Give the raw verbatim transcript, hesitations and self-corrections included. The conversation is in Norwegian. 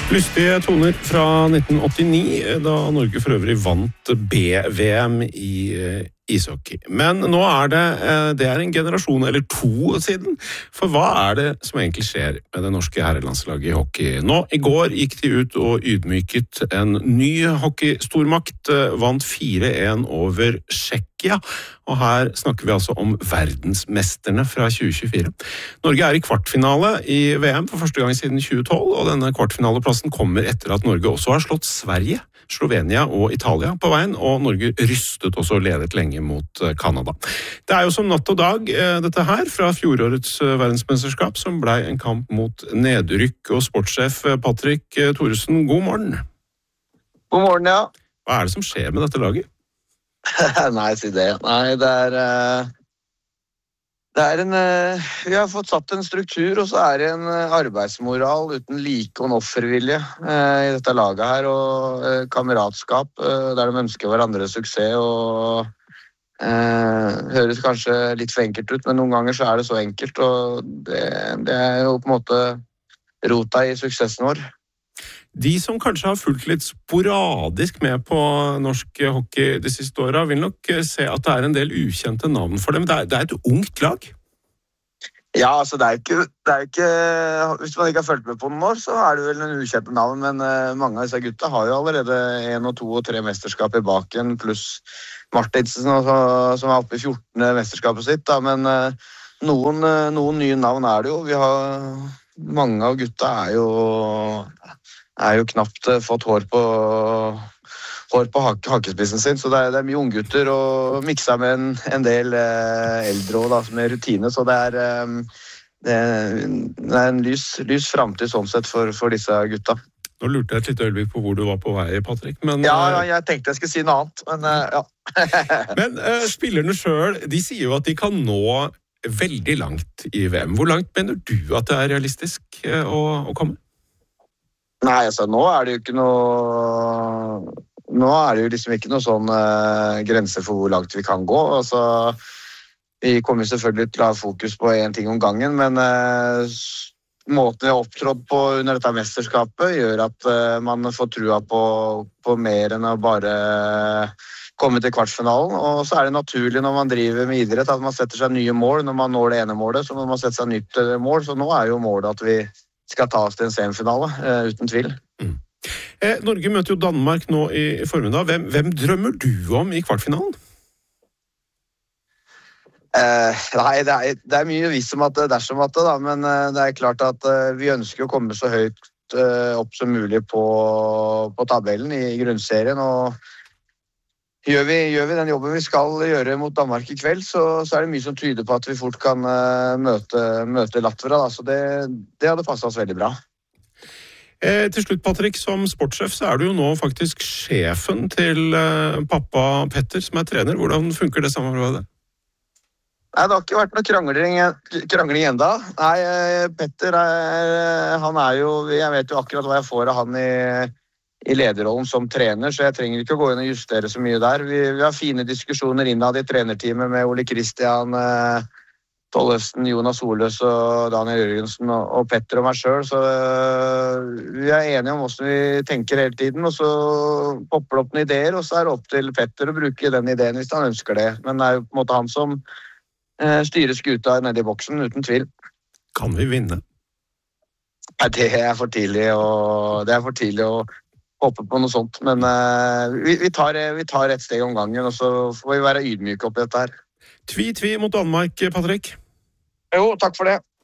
Lystige toner fra nitten åttini, da Norge for øvrig vant B-V M i ishockey. Men nå er det, det er en generasjon eller to siden, for hva er det som egentlig skjer med det norske herrelandslaget i hockey? Nå, i går gikk de ut og ydmyket en ny hockeystormakt, vant fire en over Tsjekkia, og her snakker vi altså om verdensmesterne fra tjue tjuefire. Norge er i kvartfinale i V M for første gang siden tjue tolv, og denne kvartfinaleplassen kommer etter at Norge også har slått Sverige, Slovenia og Italia på veien, og Norge rystet også og ledet lenge mot Kanada. Det er jo som natt og dag dette her fra fjorårets verdensmesterskap, som ble en kamp mot nedrykk, og sportssjef Patrick Thoresen, god morgen. God morgen, ja. Hva er det som skjer med dette laget? Nei, si det. Nei, det er... Uh... Det er en, vi har fått satt en struktur, og så er det en arbeidsmoral uten like og en offervilje i dette laget her, og kameratskap der de ønsker hverandre suksess, og eh, høres kanskje litt for enkelt ut, men noen ganger så er det så enkelt, og det, det er jo på en måte rota i suksessen vår. De som kanskje har fulgt litt sporadisk med på norsk hockey de siste årene, vil nok se at det er en del ukjente navn for dem. Det er, det er et ungt lag. Ja, altså det er ikke, det er ikke... Hvis man ikke har fulgt med på noen år, så er det vel en ukjente navn, men mange av disse gutta har jo allerede en og to og tre mesterskap i baken, pluss Martinsen, som er oppe i fjortende mesterskapet sitt. Da. Men noen, noen nye navn er det jo. Vi har... Mange av gutta er jo... er jo knapt fått hår på, hår på hake, hakespissen sin, så det er, det er mye unggutter og miksa med en, en del eh, eldre og da, med rutine, så det er, eh, det er en lys, lys fremtid sånn sett for, for disse gutta. Nå lurte jeg et litt øyeblikk på hvor du var på vei, Patrick, men... Ja, ja, jeg tenkte jeg skulle si noe annet, men eh, ja. Men eh, spillerne selv, de sier jo at de kan nå veldig langt i V M. Hvor langt mener du at det er realistisk eh, å, å komme? Nei, altså nå er det jo ikke noe nå er det jo liksom ikke noe sånn uh, grense for hvor langt vi kan gå. Altså, vi kommer selvfølgelig til å ha fokus på en ting om gangen, men uh, måten vi har opptrådt på under dette mesterskapet gjør at uh, man får trua på, på mer enn å bare komme til kvartfinalen. Og så er det naturlig når man driver med idrett at man setter seg nye mål. Når man når det ene målet, så må man sette seg nytt mål. Så nå er jo målet at vi skal ta oss til en semifinale, uh, uten tvil. Mm. Eh, Norge møter jo Danmark nå i formiddag. Hvem, hvem drømmer du om i kvartfinalen? Eh, nei, det er, det er mye visst om at det dersom at det, da, men uh, det er klart at uh, vi ønsker å komme så høyt uh, opp som mulig på, på tabellen i, i grunnserien, og Gjør vi, gjør vi den jobben vi skal gjøre mot Danmark i kveld, så, så er det mye som tyder på at vi fort kan uh, møte, møte Latvia. Da. Så det, det hadde passet oss veldig bra. Eh, til slutt, Patrick, som sportssjef så er du jo nå faktisk sjefen til uh, pappa Petter, som er trener. Hvordan funker det samarbeidet? Nei, det har ikke vært noe krangling, krangling enda. Nei, Petter, er, han er jo... Jeg vet jo akkurat hva jeg får av han i... i lederrollen som trener, så jeg trenger ikke å gå inn og justere så mye der. Vi, vi har fine diskusjoner innad i trenerteamet med Ole Kristian, eh, Tollefsen, Jonas Soløs og Daniel Jørgensen og, og Petter og meg selv, så eh, vi er enige om hvordan vi tenker hele tiden, og så popper det opp noen ideer, og så er det opp til Petter å bruke den ideen hvis han ønsker det. Men det er jo på en måte han som eh, styrer skuta nede i boksen, uten tvil. Kan vi vinne? Nei, det er for tidlig, og det er for tidlig å håpe på noe sånt, men uh, vi, vi, tar, vi tar et steg om gangen, og så får vi være ydmyke oppi dette her. Tvi-tvi mot Danmark, Patrick. Jo, takk for det.